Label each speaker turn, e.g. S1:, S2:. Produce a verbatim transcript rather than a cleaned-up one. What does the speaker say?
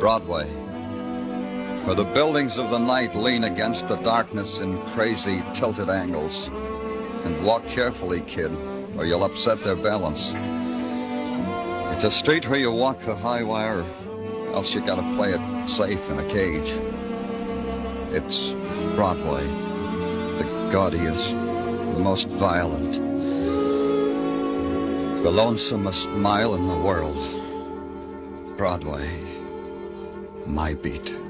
S1: Broadway, where the buildings of the night lean against the darkness in crazy tilted angles. And walk carefully, kid, or you'll upset their balance. It's a street where you walk the high wire, or else you gotta play it safe in a cage. It's Broadway, the gaudiest, the most violent, the lonesomest mile in the world. Broadway, my beat.